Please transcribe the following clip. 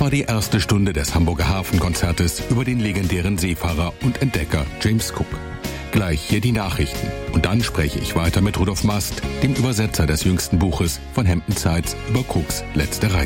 war die erste Stunde des Hamburger Hafenkonzertes über den legendären Seefahrer und Entdecker James Cook. Gleich hier die Nachrichten. Und dann spreche ich weiter mit Rudolf Mast, dem Übersetzer des jüngsten Buches von Hampton Sides über Cooks letzte Reise.